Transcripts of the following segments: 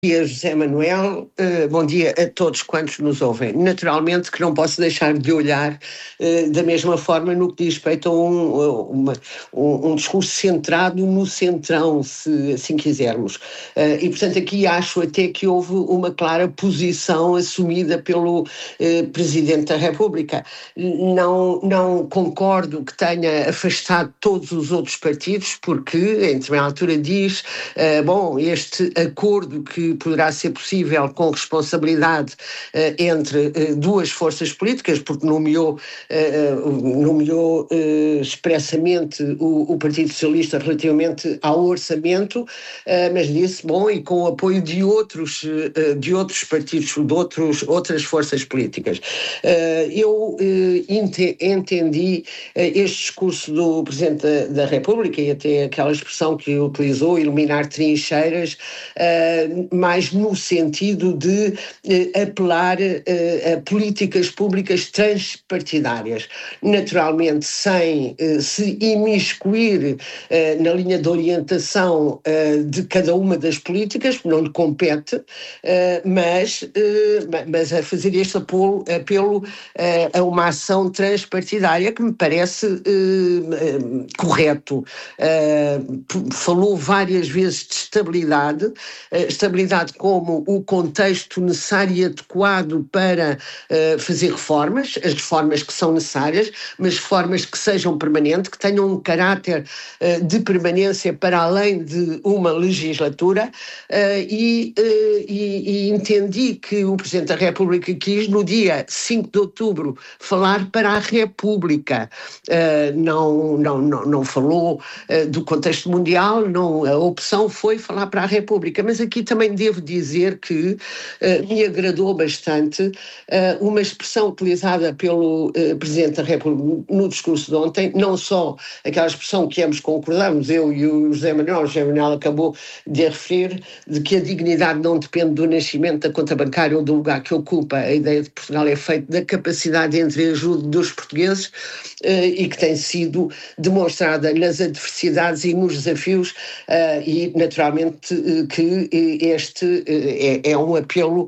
Dia, José Manuel, bom dia a todos quantos nos ouvem. Naturalmente que não posso deixar de olhar da mesma forma no que diz respeito a um discurso centrado no centrão, se assim quisermos. E, portanto, aqui acho até que houve uma clara posição assumida pelo Presidente da República. Não concordo que tenha afastado todos os outros partidos, porque, em determinada altura, diz, este acordo que poderá ser possível com responsabilidade entre duas forças políticas, porque nomeou expressamente o Partido Socialista relativamente ao orçamento, mas disse, e com o apoio de outros partidos, de outras forças políticas. Eu entendi este discurso do Presidente da República e até aquela expressão que utilizou, eliminar trincheiras, mais no sentido de apelar a políticas públicas transpartidárias, naturalmente sem se imiscuir na linha de orientação de cada uma das políticas, não lhe compete, mas a fazer este apelo a uma ação transpartidária que me parece correto. Falou várias vezes de estabilidade como o contexto necessário e adequado para fazer reformas, as reformas que são necessárias, mas reformas que sejam permanentes, que tenham um caráter de permanência para além de uma legislatura, e entendi que o Presidente da República quis, no dia 5 de outubro, falar para a República. Não falou do contexto mundial, a opção foi falar para a República, mas aqui também devo dizer que me agradou bastante uma expressão utilizada pelo Presidente da República no discurso de ontem, não só aquela expressão que ambos concordamos, eu e o José Manuel acabou de referir, de que a dignidade não depende do nascimento, da conta bancária ou do lugar que ocupa. A ideia de Portugal é feita da capacidade de entreajuda dos portugueses e que tem sido demonstrada nas adversidades e nos desafios, e naturalmente que este é um apelo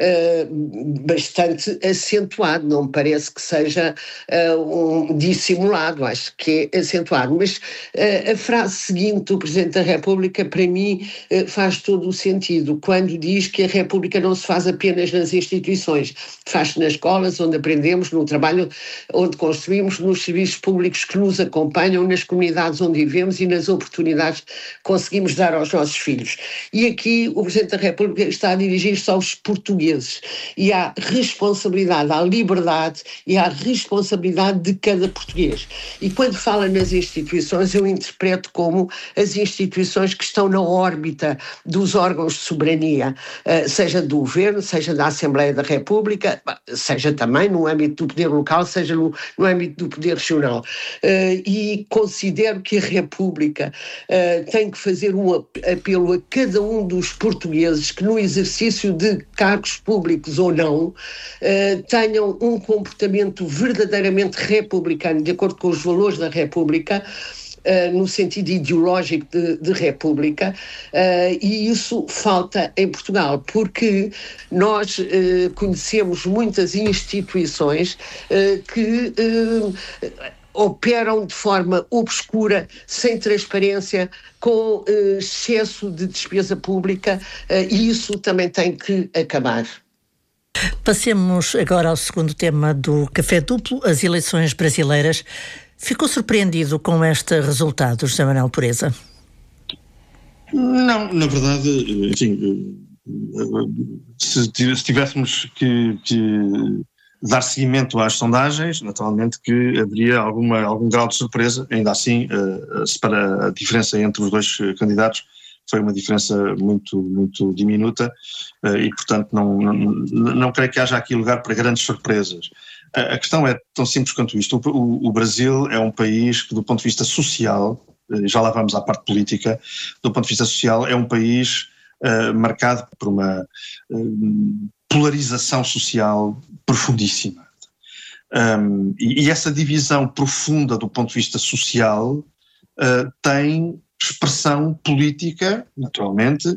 bastante acentuado, não me parece que seja dissimulado, acho que é acentuado, mas a frase seguinte do Presidente da República para mim faz todo o sentido, quando diz que a República não se faz apenas nas instituições, faz-se nas escolas onde aprendemos, no trabalho onde construímos, nos serviços públicos que nos acompanham, nas comunidades onde vivemos e nas oportunidades que conseguimos dar aos nossos filhos. E aqui o Presidente da República está a dirigir-se aos portugueses e à responsabilidade, à liberdade e à responsabilidade de cada português. E quando fala nas instituições, eu interpreto como as instituições que estão na órbita dos órgãos de soberania, seja do Governo, seja da Assembleia da República, seja também no âmbito do poder local, seja no âmbito do poder regional. E considero que a República tem que fazer um apelo a cada um dos portugueses que no exercício de cargos públicos ou não tenham um comportamento verdadeiramente republicano, de acordo com os valores da República, no sentido ideológico de República, e isso falta em Portugal, porque nós conhecemos muitas instituições que operam de forma obscura, sem transparência, com excesso de despesa pública, e isso também tem que acabar. Passemos agora ao segundo tema do Café Duplo, as eleições brasileiras. Ficou surpreendido com este resultado, José Manuel Pureza? Não, na verdade, enfim, se tivéssemos que dar seguimento às sondagens, naturalmente que haveria algum grau de surpresa, ainda assim, para a diferença entre os dois candidatos foi uma diferença muito, muito diminuta, e portanto não creio que haja aqui lugar para grandes surpresas. A questão é tão simples quanto isto. O Brasil é um país que, do ponto de vista social, já lá vamos à parte política, do ponto de vista social é um país marcado por uma polarização social profundíssima. E essa divisão profunda do ponto de vista social tem expressão política, naturalmente,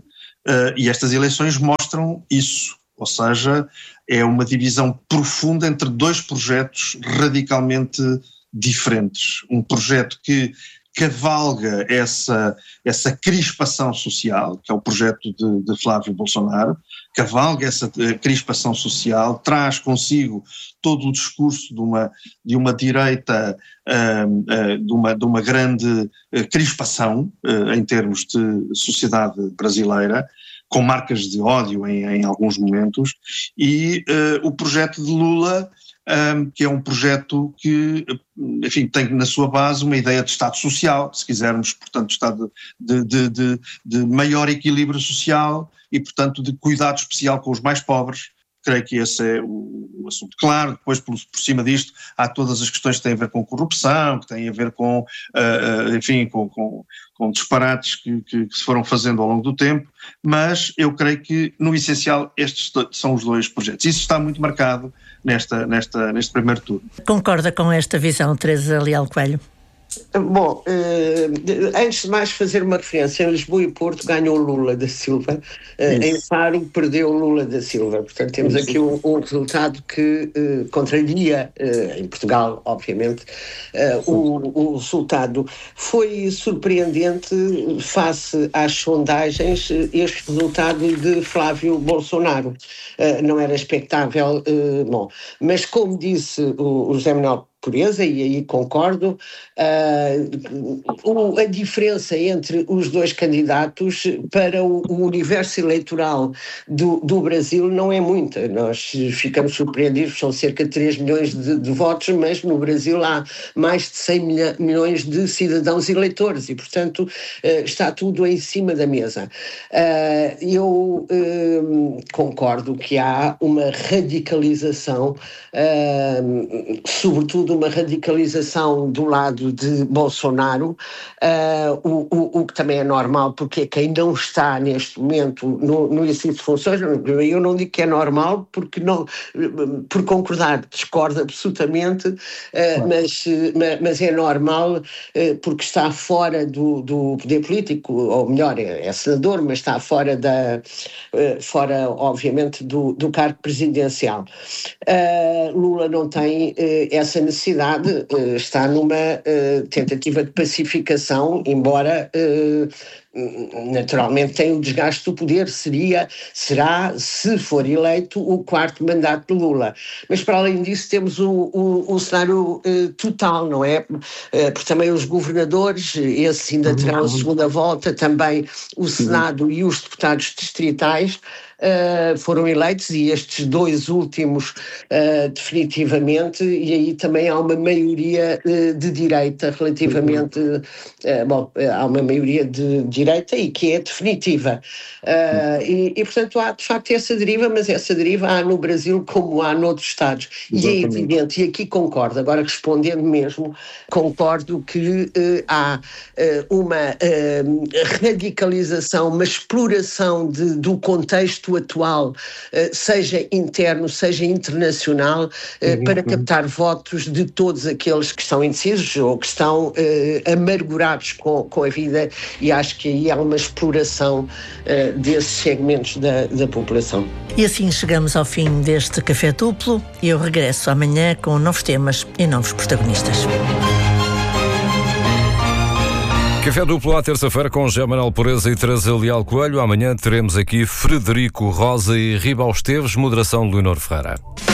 e estas eleições mostram isso, ou seja, é uma divisão profunda entre dois projetos radicalmente diferentes. Um projeto que cavalga essa crispação social, que é o projeto de Flávio Bolsonaro, cavalga essa crispação social, traz consigo todo o discurso de uma direita, de uma grande crispação em termos de sociedade brasileira, com marcas de ódio em alguns momentos, e o projeto de Lula, que é um projeto que, enfim, tem na sua base uma ideia de Estado social, se quisermos, portanto, Estado de maior equilíbrio social e, portanto, de cuidado especial com os mais pobres. Creio que esse é o assunto. Claro, depois por cima disto há todas as questões que têm a ver com corrupção, que têm a ver com, enfim, com disparates que se foram fazendo ao longo do tempo, mas eu creio que, no essencial, estes são os dois projetos. Isso está muito marcado neste primeiro turno. Concorda com esta visão, Teresa Leal Coelho? Bom, antes de mais fazer uma referência, em Lisboa e Porto ganhou Lula da Silva, em Faro perdeu Lula da Silva, portanto temos aqui um resultado que contraria, em Portugal obviamente, o resultado. Foi surpreendente face às sondagens este resultado de Flávio Bolsonaro, não era expectável, bom, mas como disse o José Manuel Pureza, e aí concordo, a diferença entre os dois candidatos para o universo eleitoral do Brasil não é muita. Nós ficamos surpreendidos, são cerca de 3 milhões de votos, mas no Brasil há mais de 100 milhões de cidadãos eleitores e, portanto, está tudo em cima da mesa. Eu concordo que há uma radicalização, sobretudo uma radicalização do lado de Bolsonaro, o que também é normal, porque quem não está neste momento no exercício de funções, eu não digo que é normal, porque não, por concordar, discordo absolutamente, mas é normal porque está fora do poder político, ou melhor, é senador, mas está fora, obviamente, do cargo presidencial. Lula não tem essa necessidade, está numa tentativa de pacificação, embora naturalmente tem o desgaste do poder, será, se for eleito, o 4º mandato de Lula. Mas para além disso temos o cenário total, não é? Porque também os governadores, esses ainda terão a segunda volta, também o Senado e os deputados distritais foram eleitos, e estes dois últimos definitivamente, e aí também há uma maioria de direita relativamente, há uma maioria de direita e que é definitiva. E portanto há de facto essa deriva, mas essa deriva há no Brasil como há noutros Estados. Exatamente. E é evidente, e aqui concordo, agora respondendo mesmo, concordo que há uma radicalização, uma exploração do contexto atual, seja interno, seja internacional, para captar votos de todos aqueles que estão indecisos ou que estão amargurados com a vida, e acho que aí há uma exploração desses segmentos da população. E assim chegamos ao fim deste Café Duplo, e eu regresso amanhã com novos temas e novos protagonistas. Café Duplo à terça-feira com José Manuel Pureza e Teresa Leal Coelho. Amanhã teremos aqui Frederico Rosa e Ribal Esteves, moderação de Leonor Ferreira.